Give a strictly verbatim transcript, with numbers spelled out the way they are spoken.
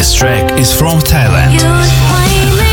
This track is from Thailand. You would find me